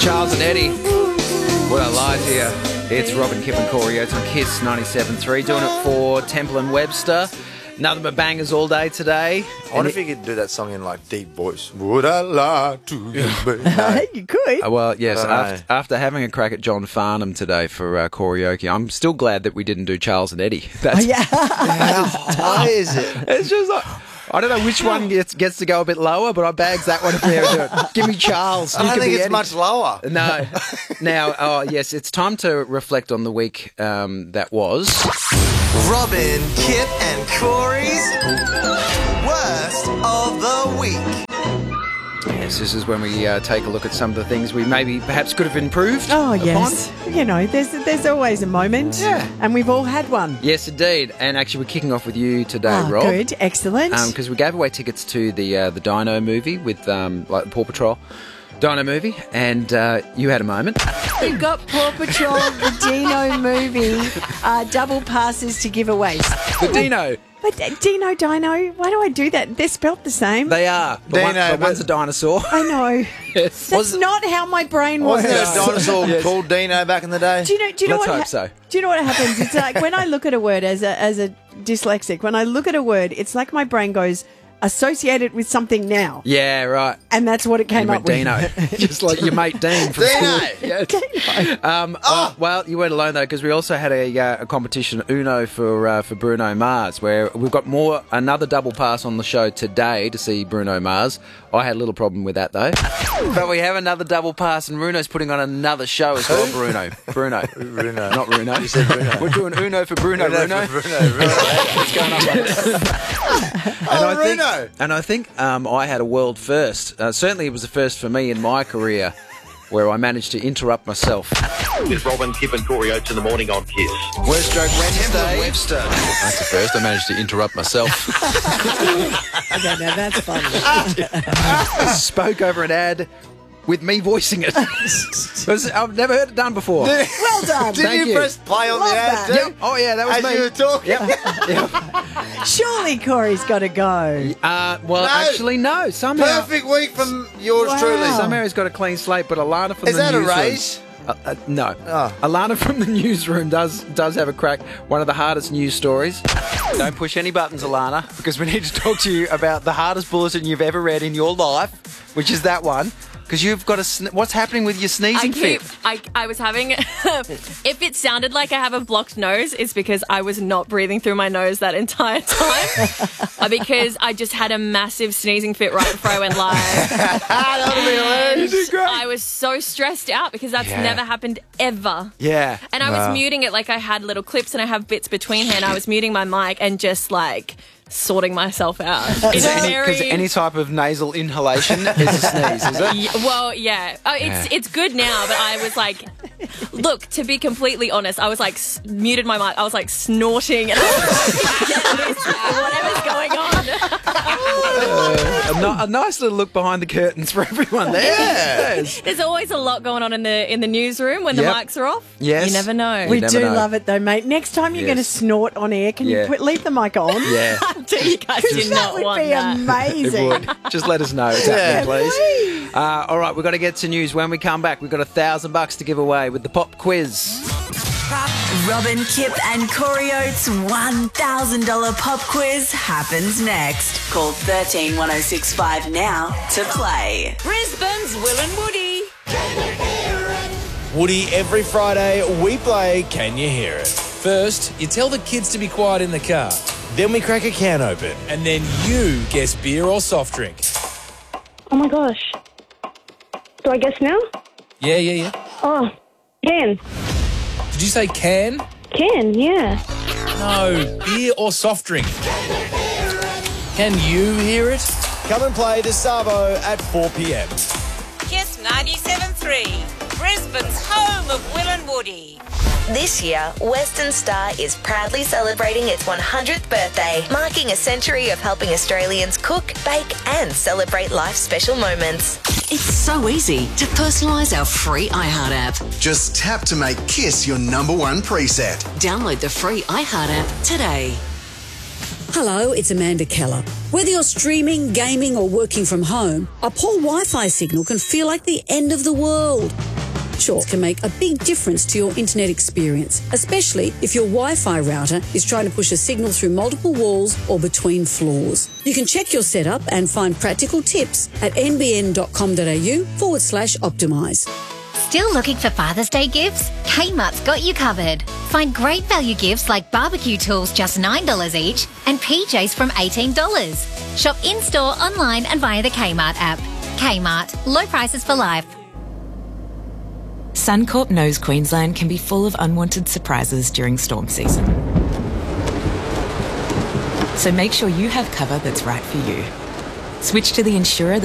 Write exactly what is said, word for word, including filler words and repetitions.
Charles and Eddie. What I lied to you. It's Robin, Kip and Corey Oates on Kiss ninety-seven point three, doing it for Temple and Webster. Nothing but bangers all day today. I wonder if you could do that song in like deep voice. Would I lie to you? No. You could. Uh, well, yes, I don't after, after having a crack at John Farnham today for uh, karaoke, I'm still glad that we didn't do Charles and Eddie. That's, Oh, yeah. How high is it? It's just like, I don't know which one gets gets to go a bit lower, but I bags that one if we ever do it. Give me Charles. I You don't can think be it's Eddie. much lower. No. Now, oh, yes, it's time to reflect on the week um, that was. Robin, Kip and Corey's Worst of the Week. Yes, this is when we uh, take a look at some of the things we maybe perhaps could have improved Oh, upon. yes. You know, there's there's always a moment. Yeah. And we've all had one. Yes, indeed. And actually, we're kicking off with you today, Oh, Rob. good. Excellent. Because we gave away tickets to the uh, the Dino movie with um, like the Paw Patrol Dino movie, and uh, you had a moment. We've got Paw Patrol, the Dino movie, uh, double passes to give away. The Dino. But uh, Dino, Dino, why do I do that? They're spelt the same. They are. The, one, Dino, the one's a but- dinosaur. I know. Yes. That's not how my brain works. Wasn't there a dinosaur Yes. called Dino back in the day? Do you know? Do you know Let's what? hope so. Do you know what happens? It's like when I look at a word as a as a dyslexic. When I look at a word, it's like my brain goes associated with something now, Yeah, right. and that's what it came You up went with. Dino. Just like your mate Dean from Dino! school. Yes. Dino. Um, Oh. well, well, you weren't alone though, because we also had a, uh, a competition Uno for uh, for Bruno Mars, where we've got more another double pass on the show today to see Bruno Mars. I had a little problem with that though, but we have another double pass, and Bruno's putting on another show as well. Bruno, Bruno, Bruno. not Bruno. You said Bruno. We're doing Uno for Bruno. Bruno, Bruno. for Bruno, Bruno. What's going on? mate? and Oh, I think, Bruno. and I think um, I had a world first. Uh, certainly, it was a first for me in my career, where I managed to interrupt myself. With Robin, Kip and Corey Oates in the morning on Kiss. Worst joke Wednesday. Webster. That's the first. I managed to interrupt myself. Okay, now that's funny. Spoke over an ad with me voicing it. It was- I've never heard it done before. Well done. Did Thank you, you. press play on Love the ad that. too? Yep. Oh yeah, that was As me. you were talking? Yep. Yep. Surely Corey's got to go. Uh, well, No. actually, no. Somehow, Perfect week from yours Wow. truly. somehow he's got a clean slate. But Alana from Is the that a newsroom. raise? Uh, uh, no. Oh. Alana from the newsroom does does have a crack. One of the hardest news stories. Don't push any buttons, Alana, because we need to talk to you about the hardest bulletin you've ever read in your life, which is that one. Because you've got a... Sne- What's happening with your I sneezing keep. fit? I, I was having. If it sounded like I have a blocked nose, it's because I was not breathing through my nose that entire time. Uh, because I just had a massive sneezing fit right before I went live. That'll be hilarious. You did great. I was so stressed out because that's Yeah. never happened ever. Yeah. And I was Wow. muting it like I had little clips and I have bits between here, and I was muting my mic and just like sorting myself out. It's Because very. any type of nasal inhalation is a sneeze, is it? Y- Well, yeah. Oh, it's Yeah. it's good now, but I was like, look, to be completely honest, I was like s- muted my mic. I was like snorting and I was like, whatever's going on. a, ni- a nice little look behind the curtains for everyone there. Yeah. Yes. There's always a lot going on in the in the newsroom when the Yep. mics are off. Yes. You never know. We never do know. love it though, mate. Next time you're Yes. going to snort on air, can Yeah. you quit, leave the mic on? Yeah. you guys do That not would want be that. It amazing. would. Just let us know it's Yeah. happening, please. Uh, all right, we've got to get to news. When we come back, we've got a thousand bucks to give away with the pop quiz. Robin, Kip and Corey Oates' one thousand dollars pop quiz happens next. Call thirteen one oh six five now to play. Brisbane's Will and Woody. Woody, every Friday we play Can You Hear It? First, you tell the kids to be quiet in the car. Then we crack a can open. And then you guess beer or soft drink. Oh my gosh. Do I guess now? Yeah, yeah, yeah. Oh, can. Did you say can? Can, yeah. No, beer or soft drink. Can you hear it? Come and play the Savo at four p.m. Kiss ninety-seven point three. Brisbane's home of Will and Woody. This year, Western Star is proudly celebrating its one hundredth birthday, marking a century of helping Australians cook, bake and celebrate life's special moments. It's so easy to personalise our free iHeart app. Just tap to make Kiss your number one preset. Download the free iHeart app today. Hello, it's Amanda Keller. Whether you're streaming, gaming or working from home, a poor Wi-Fi signal can feel like the end of the world. Sure, it can make a big difference to your internet experience, especially if your Wi-Fi router is trying to push a signal through multiple walls or between floors. You can check your setup and find practical tips at nbn.com.au forward slash optimise. Still looking for Father's Day gifts? Kmart's got you covered. Find great value gifts like barbecue tools just nine dollars each and P Js from eighteen dollars. Shop in-store, online and via the Kmart app. Kmart. Low prices for life. Suncorp knows Queensland can be full of unwanted surprises during storm season. So make sure you have cover that's right for you. Switch to the insurer that